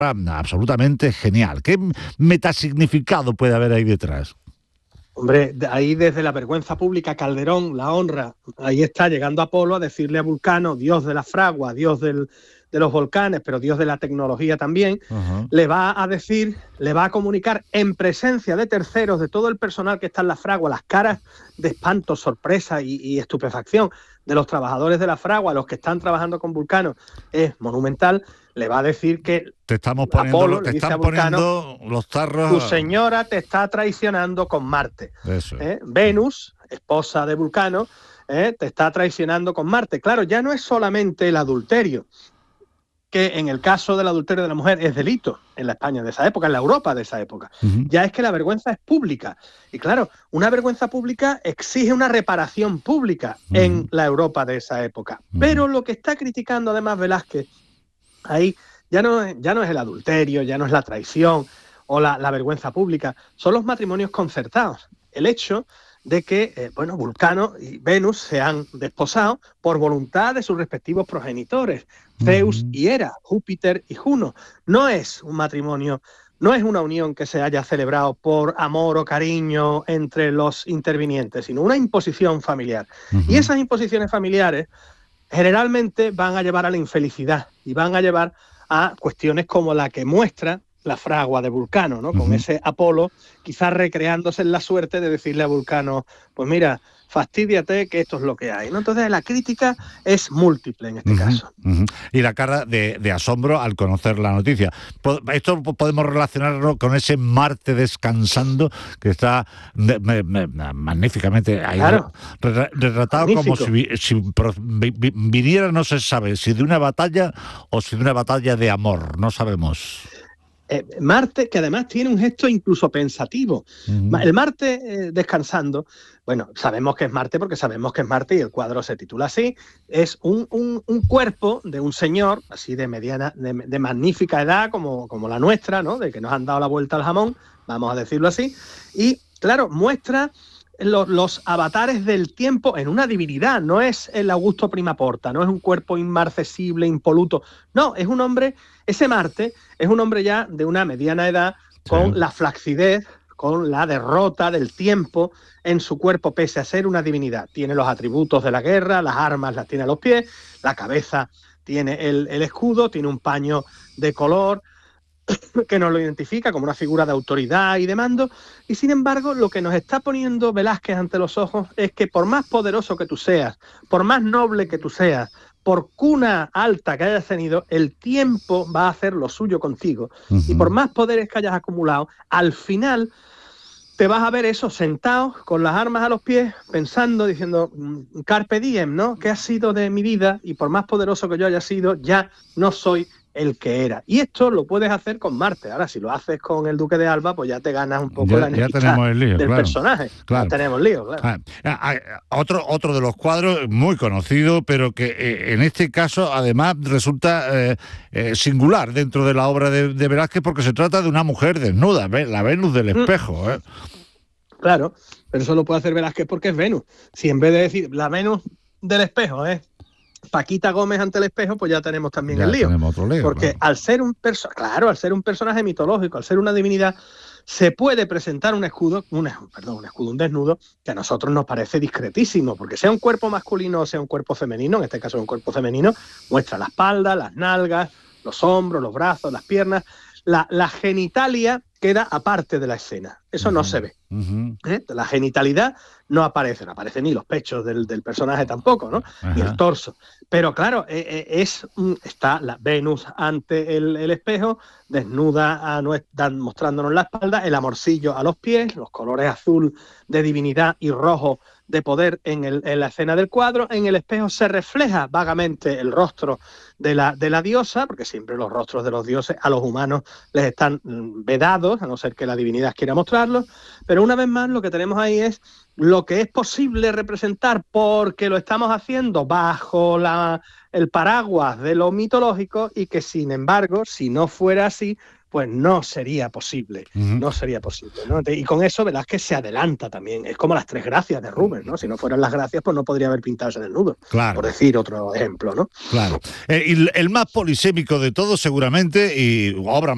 absolutamente genial. ¿Qué metasignificado puede haber ahí detrás? Hombre, ahí desde la vergüenza pública, Calderón la honra, ahí está llegando Apolo a decirle a Vulcano, dios de la fragua, dios de los volcanes, pero dios de la tecnología también, le va a decir, le va a comunicar en presencia de terceros, de todo el personal que está en la fragua, las caras de espanto, sorpresa y estupefacción de los trabajadores de la fragua, los que están trabajando con Vulcano, es monumental. Le va a decir que te estamos poniendo, Apolo, te le dice están a Vulcano, poniendo los tarros. Tu señora te está traicionando con Marte. Venus, esposa de Vulcano, te está traicionando con Marte. Claro, ya no es solamente el adulterio, que en el caso del adulterio de la mujer es delito en la España de esa época, en la Europa de esa época. Ya es que la vergüenza es pública. Y claro, una vergüenza pública exige una reparación pública en la Europa de esa época. Pero lo que está criticando además Velázquez ahí ya no es el adulterio, ya no es la traición o la vergüenza pública, son los matrimonios concertados. El hecho de que, Vulcano y Venus se han desposado por voluntad de sus respectivos progenitores, Zeus y Hera, Júpiter y Juno. No es un matrimonio, no es una unión que se haya celebrado por amor o cariño entre los intervinientes, sino una imposición familiar. Y esas imposiciones familiares generalmente van a llevar a la infelicidad y van a llevar a cuestiones como la que muestra la fragua de Vulcano, ¿no? Con ese Apolo quizás recreándose en la suerte de decirle a Vulcano, pues mira, fastídiate que esto es lo que hay, ¿no? Entonces la crítica es múltiple en este caso. Y la cara de asombro al conocer la noticia. Esto podemos relacionarlo con ese Marte descansando que está magníficamente ahí, claro, retratado. Magnífico. Como si viniera, no se sabe si de una batalla o si de una batalla de amor, no sabemos. Marte, que además tiene un gesto incluso pensativo. El Marte descansando, bueno, sabemos que es Marte porque sabemos que es Marte y el cuadro se titula así, es un cuerpo de un señor, así de mediana, de magnífica edad, como la nuestra, ¿no? De que nos han dado la vuelta al jamón, vamos a decirlo así, y claro, muestra los avatares del tiempo en una divinidad, no es el Augusto Primaporta, no es un cuerpo inmarcesible, impoluto, no, es un hombre, ese Marte es un hombre ya de una mediana edad, con la flacidez, con la derrota del tiempo en su cuerpo, pese a ser una divinidad. Tiene los atributos de la guerra, las armas las tiene a los pies, la cabeza tiene el escudo, tiene un paño de color que nos lo identifica como una figura de autoridad y de mando, y sin embargo lo que nos está poniendo Velázquez ante los ojos es que por más poderoso que tú seas, por más noble que tú seas, por cuna alta que hayas tenido, el tiempo va a hacer lo suyo contigo, y por más poderes que hayas acumulado, al final te vas a ver eso sentado con las armas a los pies, pensando, diciendo carpe diem, ¿no? ¿Qué ha sido de mi vida? Y por más poderoso que yo haya sido, ya no soy el que era. Y esto lo puedes hacer con Marte. Ahora, si lo haces con el Duque de Alba, pues ya te ganas un poco la enemistad del personaje. Claro. Ya tenemos lío, claro. Otro de los cuadros muy conocido, pero que en este caso además resulta singular dentro de la obra de Velázquez, porque se trata de una mujer desnuda, la Venus del espejo. Claro, pero eso lo puede hacer Velázquez porque es Venus. Si en vez de decir la Venus del espejo es Paquita Gómez ante el espejo, pues ya tenemos también el lío. Otro lío, porque al ser un personaje mitológico, al ser una divinidad, se puede presentar un desnudo que a nosotros nos parece discretísimo, porque sea un cuerpo masculino o sea un cuerpo femenino, en este caso es un cuerpo femenino, muestra la espalda, las nalgas, los hombros, los brazos, las piernas, la genitalia queda aparte de la escena, eso no se ve. La genitalidad no aparece ni los pechos del personaje tampoco, ¿no? Ni el torso. Pero claro, está la Venus ante el espejo, desnuda, mostrándonos la espalda, el amorcillo a los pies, los colores azul de divinidad y rojo de poder en la escena del cuadro. En el espejo se refleja vagamente el rostro de la diosa, porque siempre los rostros de los dioses a los humanos les están vedados, a no ser que la divinidad quiera mostrarlos, pero una vez más lo que tenemos ahí es lo que es posible representar porque lo estamos haciendo bajo el paraguas de lo mitológico, y que sin embargo, si no fuera así, pues no sería posible, no sería posible, ¿no? Y con eso Velázquez se adelanta también, es como las tres gracias de Rubens, ¿no? Si no fueran las gracias, pues no podría haber pintado ese desnudo, por decir otro ejemplo, ¿no? Claro. Y el más polisémico de todos seguramente, y obra